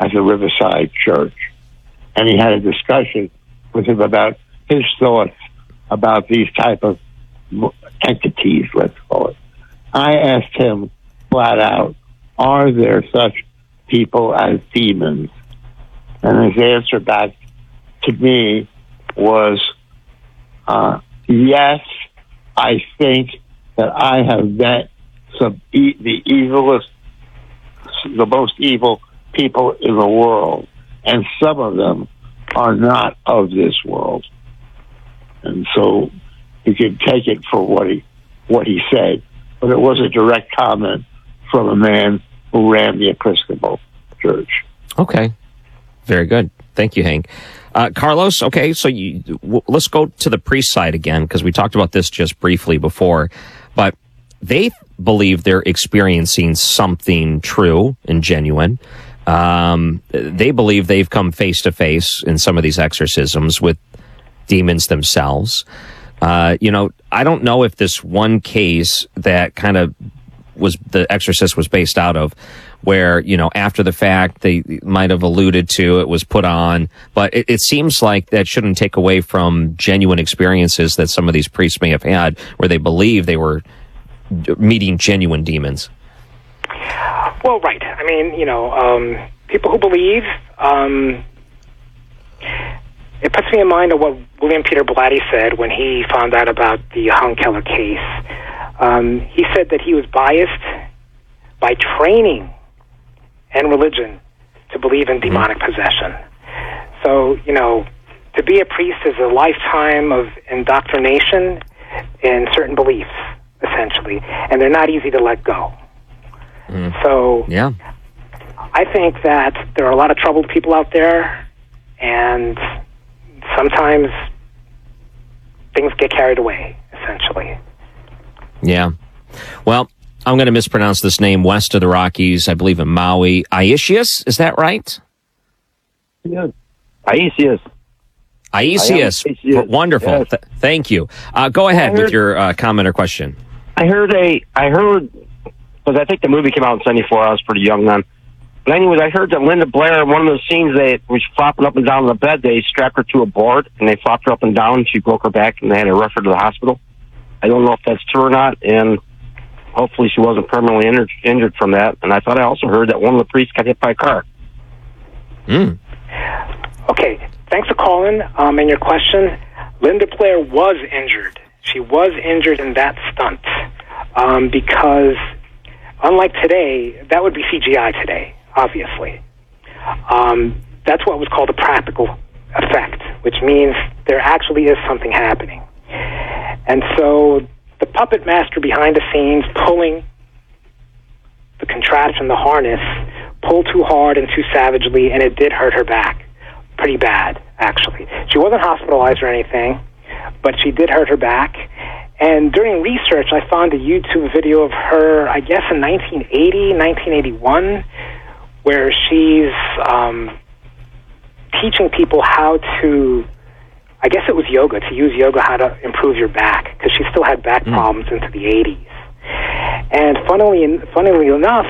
at the Riverside Church. And he had a discussion with him about his thoughts about these type of entities, let's call it. I asked him flat out, are there such people as demons? And his answer back to me was, yes, I think that I have met the most evil people in the world, and some of them are not of this world. And so you can take it for what he said, but it was a direct comment from a man who ran the Episcopal Church. Okay. Very good. Thank you, Hank. Carlos, okay, so let's go to the priest side again, because we talked about this just briefly before, but they believe they're experiencing something true and genuine. They believe they've come face to face in some of these exorcisms with demons themselves. I don't know if this one case that kind of was the Exorcist was based out of, where, after the fact, they might have alluded to it was put on, but it seems like that shouldn't take away from genuine experiences that some of these priests may have had, where they believe they were meeting genuine demons. Well, right. I mean, people who believe, it puts me in mind of what William Peter Blatty said when he found out about the Hung Keller case. He said that he was biased by training and religion to believe in demonic possession. So, to be a priest is a lifetime of indoctrination in certain beliefs, essentially, and they're not easy to let go. So, yeah, I think that there are a lot of troubled people out there, and sometimes things get carried away, essentially. Yeah. Well, I'm going to mispronounce this name, west of the Rockies, I believe in Maui. Aisius, is that right? Yeah. Aisius. Wonderful. Yes. Thank you. Go ahead with your comment or question. I heard, because I think the movie came out in 74. I was pretty young then. But anyways, I heard that Linda Blair, in one of those scenes, they was flopping up and down on the bed. They strapped her to a board, and they flopped her up and down, and she broke her back, and they had to rush her to the hospital. I don't know if that's true or not, and hopefully she wasn't permanently injured from that. And I thought I also heard that one of the priests got hit by a car. Okay, thanks for calling and your question. Linda Blair was injured. She was injured in that stunt because, unlike today, that would be CGI today, obviously. That's what was called a practical effect, which means there actually is something happening. And so the puppet master behind the scenes pulling the contraption, the harness, pulled too hard and too savagely, and it did hurt her back. Pretty bad, actually. She wasn't hospitalized or anything, but she did hurt her back. And during research, I found a YouTube video of her, I guess in 1980, 1981, where she's teaching people how to, I guess it was yoga, to use yoga, how to improve your back, because she still had back problems into the 80s. And funnily enough,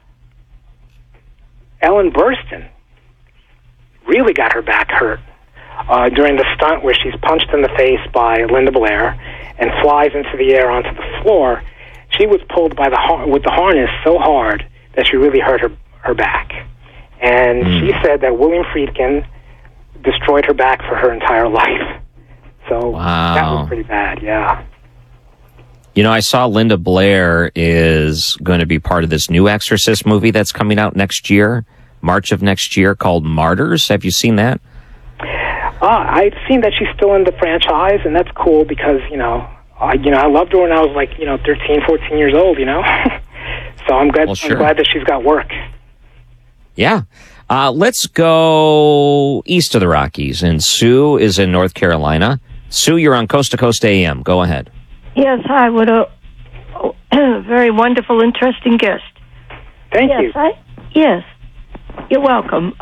Ellen Burstyn really got her back hurt during the stunt where she's punched in the face by Linda Blair and flies into the air onto the floor. She was pulled by with the harness so hard that she really hurt her back. And she said that William Friedkin destroyed her back for her entire life. So that was pretty bad, yeah. I saw Linda Blair is going to be part of this new Exorcist movie that's coming out next year, March of next year, called Martyrs. Have you seen that? I've seen that she's still in the franchise, and that's cool because, I loved her when I was 13, 14 years old, So I'm glad, I'm glad that she's got work. Yeah. Let's go east of the Rockies, and Sue is in North Carolina. Sue, you're on Coast to Coast AM. Go ahead. Yes, hi. What a very wonderful, interesting guest. Thank you. Yes, you're welcome.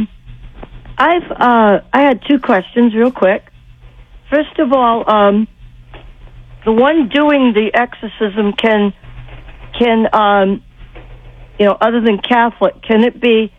I had two questions real quick. First of all, the one doing the exorcism can other than Catholic, can it be